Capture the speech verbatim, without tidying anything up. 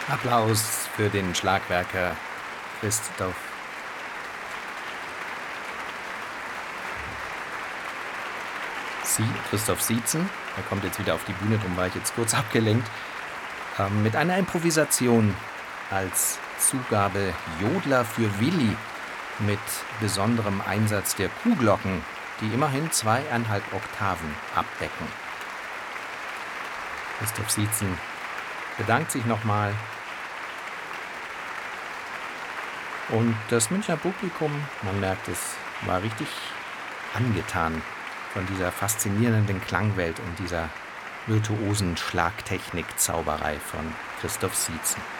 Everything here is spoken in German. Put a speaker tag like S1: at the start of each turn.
S1: Applaus für den Schlagwerker Christoph. Sie, Christoph Sietzen. Er kommt jetzt wieder auf die Bühne, darum war ich jetzt kurz abgelenkt. Ähm, mit einer Improvisation als Zugabe Jodler für Willi mit besonderem Einsatz der Kuhglocken, die immerhin zweieinhalb Oktaven abdecken. Christoph Sietzen bedankt sich nochmal. Und das Münchner Publikum, man merkt es, war richtig angetan von dieser faszinierenden Klangwelt und dieser virtuosen Schlagtechnik-Zauberei von Christoph Sietzen.